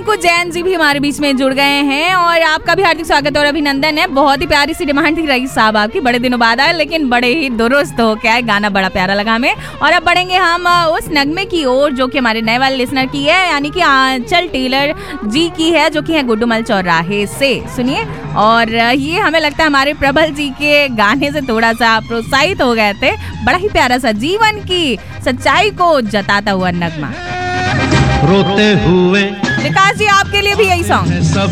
अंकुश जैन जी भी हमारे बीच में जुड़ गए हैं और आपका भी हार्दिक स्वागत और अभिनंदन है। बहुत ही प्यारी सी डिमांड थी रईस साहब आपकी, बड़े दिनों बाद आए लेकिन बड़े ही दुरुस्त हो क्या है, गाना बड़ा प्यारा लगा हमें। और अब बढ़ेंगे हम उस नगमे की ओर जो कि हमारे नए वाले लिसनर की है, यानी कि आंचल टेलर जी की है, जो कि है गुड्डूमल चौराहे से। सुनिए, और ये हमें लगता है हमारे प्रबल जी के गाने से थोड़ा सा प्रोत्साहित हो गए थे। बड़ा ही प्यारा सा जीवन की सच्चाई को जताता हुआ नगमा। रोते हुए विकास जी आपके लिए भी यही सॉन्ग।